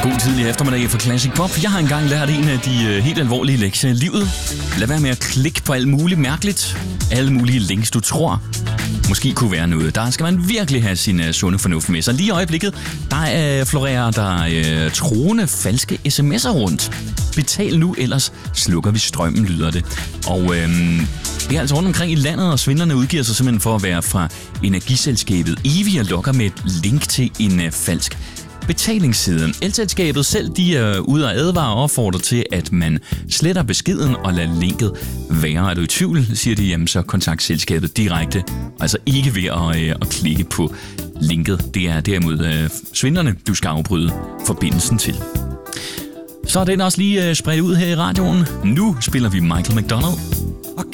God tidlig eftermiddag for Classic Pop. Jeg har engang lært en af de helt alvorlige lektier i livet. Lad være med at klikke på alt muligt mærkeligt. Alle mulige links, du tror måske kunne være noget. Der skal man virkelig have sin sunde fornuft med. Så lige i øjeblikket, der florerer der troende falske sms'er rundt. Betal nu, ellers slukker vi strømmen, lyder det. Og det er altså rundt omkring i landet, og svindlerne udgiver sig simpelthen for at være fra energiselskabet Evi og lokker med et link til en falsk betalingsside. Elselskabet selv, de er ude og advare og opfordrer til, at man sletter beskeden og lader linket være. Er du i tvivl, siger de, jamen så kontakt selskabet direkte. Altså ikke ved at klikke på linket. Det er derimod svindlerne, du skal afbryde forbindelsen til. Så er den også lige spredt ud her i radioen. Nu spiller vi Michael McDonald.